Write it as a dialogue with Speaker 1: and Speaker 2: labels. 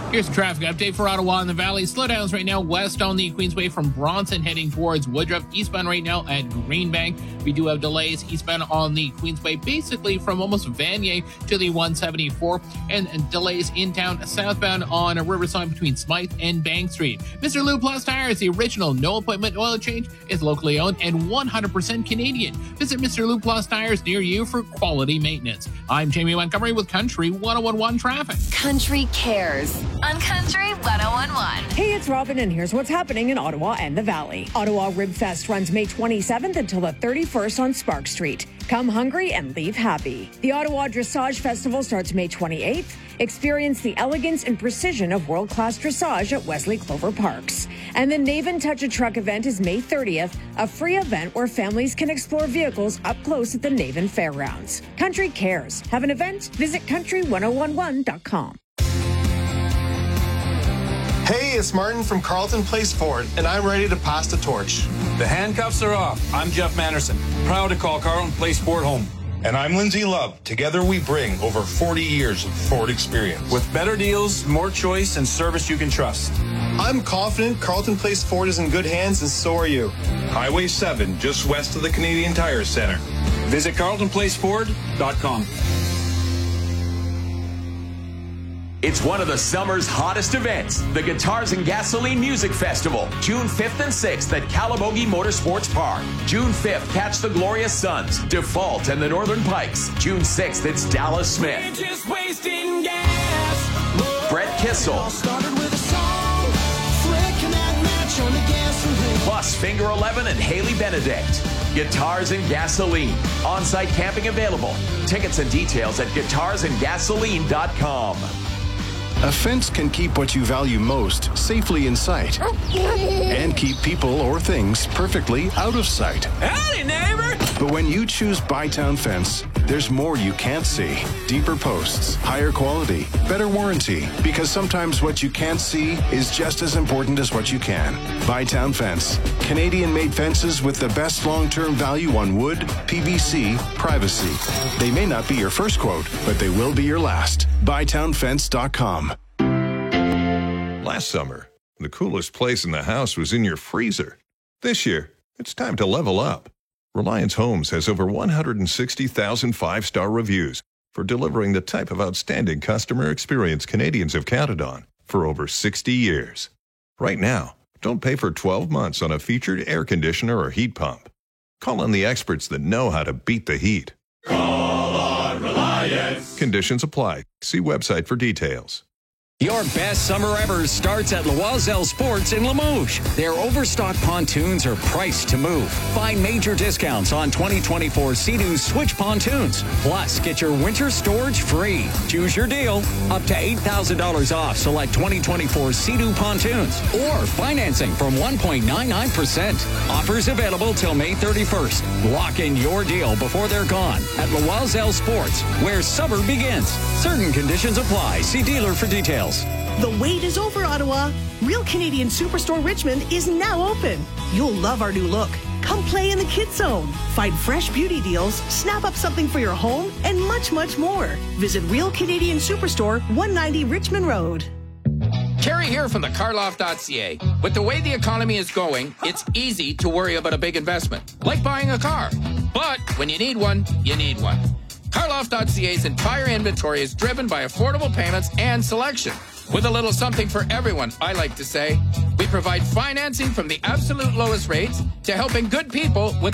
Speaker 1: Here's a traffic update for Ottawa and the Valley. Slowdowns right now west on the Queensway from Bronson heading towards Woodruff. Eastbound right now at Greenbank. We do have delays eastbound on the Queensway, basically from almost Vanier to the 174, and delays in town southbound on a Riverside between Smythe and Bank Street. Mr. Lou Plus Tires, the original no appointment oil change, is locally owned and 100% Canadian. Visit Mr. Lou Plus Tires near you for quality maintenance. I'm Jamie Montgomery with Country 1011 Traffic.
Speaker 2: Country Cares on Country 1011.
Speaker 3: Hey, it's Robin, and here's what's happening in Ottawa and the Valley. Ottawa Rib Fest runs May 27th until the 31st on Spark Street. Come hungry and leave happy. The Ottawa Dressage Festival starts May 28th. Experience the elegance and precision of world-class dressage at Wesley Clover Parks. And the Navan Touch a Truck event is May 30th, a free event where families can explore vehicles up close at the Navan Fairgrounds. Country Cares. Have an event? Visit country1011.com.
Speaker 4: Hey, it's Martin from Carleton Place Ford, and I'm ready to pass the torch.
Speaker 5: The handcuffs are off. I'm Jeff Manderson, proud to call Carleton Place Ford home.
Speaker 6: And I'm Lindsay Love. Together we bring over 40 years of Ford experience.
Speaker 5: With better deals, more choice, and service you can trust.
Speaker 4: I'm confident Carleton Place Ford is in good hands, and so are you.
Speaker 6: Highway 7, just west of the Canadian Tire Center.
Speaker 5: Visit CarletonPlaceFord.com.
Speaker 7: It's one of the summer's hottest events, the Guitars and Gasoline Music Festival, June 5th and 6th at Calabogie Motorsports Park. June 5th, catch the Glorious Sons, Default, and the Northern Pikes. June 6th, it's Dallas Smith, Brett Kissel, plus Finger 11 and Haley Benedict. Guitars and Gasoline. On-site camping available. Tickets and details at guitarsandgasoline.com.
Speaker 8: A fence can keep what you value most safely in sight and keep people or things perfectly out of sight.
Speaker 5: Howdy, neighbor!
Speaker 8: But when you choose Bytown Fence, there's more you can't see. Deeper posts, higher quality, better warranty. Because sometimes what you can't see is just as important as what you can. Bytown Fence. Canadian-made fences with the best long-term value on wood, PVC, privacy. They may not be your first quote, but they will be your last. BytownFence.com.
Speaker 9: Last summer, the coolest place in the house was in your freezer. This year, it's time to level up. Reliance Homes has over 160,000 five-star reviews for delivering the type of outstanding customer experience Canadians have counted on for over 60 years. Right now, don't pay for 12 months on a featured air conditioner or heat pump. Call on the experts that know how to beat the heat.
Speaker 10: Call on Reliance.
Speaker 9: Conditions apply. See website for details.
Speaker 11: Your best summer ever starts at Loisel Sports in Limoges. Their overstock pontoons are priced to move. Find major discounts on 2024 Sea-Doo Switch pontoons. Plus, get your winter storage free. Choose your deal. Up to $8,000 off select 2024 Sea-Doo pontoons. Or financing from 1.99%. Offers available till May 31st. Lock in your deal before they're gone at Loisel Sports, where summer begins. Certain conditions apply. See dealer for details.
Speaker 12: The wait is over, Ottawa. Real Canadian Superstore Richmond is now open. You'll love our new look. Come play in the Kids Zone. Find fresh beauty deals, snap up something for your home, and much, much more. Visit Real Canadian Superstore, 190 Richmond Road.
Speaker 13: Kerry here from the Carloft.ca. With the way the economy is going, it's easy to worry about a big investment, like buying a car. But when you need one, you need one. Carloft.ca's entire inventory is driven by affordable payments and selection. With a little something for everyone, I like to say. We provide financing from the absolute lowest rates to helping good people with